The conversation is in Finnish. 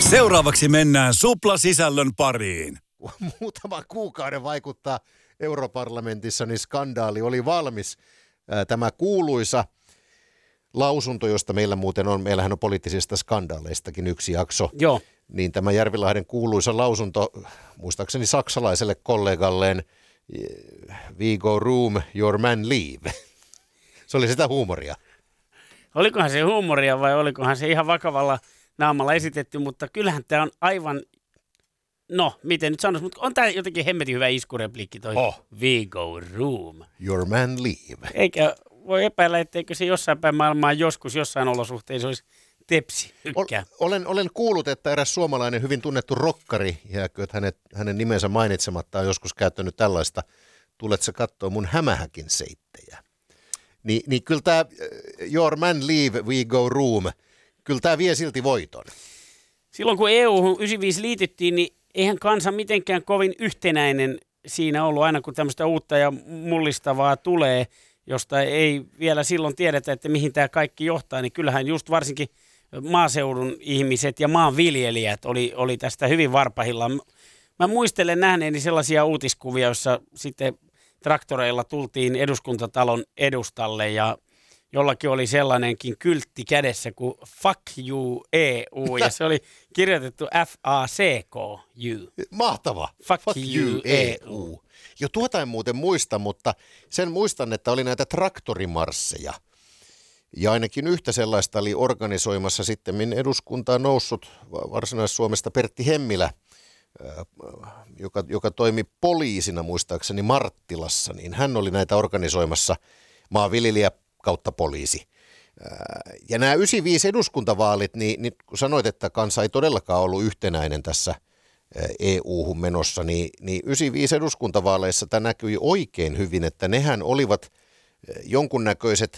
Seuraavaksi mennään suplasisällön pariin. Muutama kuukauden vaikuttaa europarlamentissa, niin skandaali oli valmis. Tämä kuuluisa lausunto, josta meillä muuten on, meillähän on poliittisista skandaaleistakin yksi jakso. Joo. Niin tämä Järvilahden kuuluisa lausunto, muistaakseni saksalaiselle kollegalleen, we go room, your man leave. Se oli sitä huumoria. Olikohan se huumoria vai olikohan se ihan vakavalla naamalla esitetty, mutta kyllähän tämä on aivan, no miten nyt sanoisi, mutta on tämä jotenkin hemmetin hyvä iskurepliikki toi we go room. Your man leave. Eikä voi epäillä, etteikö se jossain päin maailmaa joskus jossain olosuhteissa olisi tepsi. Olen kuullut, että eräs suomalainen hyvin tunnettu rokkari, jääkö hänen nimensä mainitsematta, on joskus käyttänyt tällaista, tulet sä kattoo mun hämähäkin seittejä. Niin kyllä tämä your man leave, we go room, kyllä tämä vie silti voiton. Silloin kun EU 95 liityttiin, niin eihän kansa mitenkään kovin yhtenäinen siinä ollut, aina kun tämmöistä uutta ja mullistavaa tulee, josta ei vielä silloin tiedetä, että mihin tämä kaikki johtaa, niin kyllähän just varsinkin maaseudun ihmiset ja maanviljelijät oli tästä hyvin varpahillaan. Mä muistelen nähneeni sellaisia uutiskuvia, joissa sitten traktoreilla tultiin eduskuntatalon edustalle ja jollakin oli sellainenkin kyltti kädessä kuin fuck you EU ja se oli kirjoitettu FACK-U. Mahtava. Fuck you EU. Jo tuota en muuten muista, mutta sen muistan, että oli näitä traktorimarsseja. Ja ainakin yhtä sellaista oli organisoimassa sitten eduskuntaan noussut Varsinais-Suomesta Pertti Hemmilä, joka toimi poliisina muistaakseni Marttilassa, niin hän oli näitä organisoimassa maanviljelijä kautta poliisi. Ja nämä 95 eduskuntavaalit, niin kun sanoit, että kansa ei todellakaan ollut yhtenäinen tässä EU-hun menossa, niin 95 eduskuntavaaleissa tämä näkyi oikein hyvin, että nehän olivat jonkunnäköiset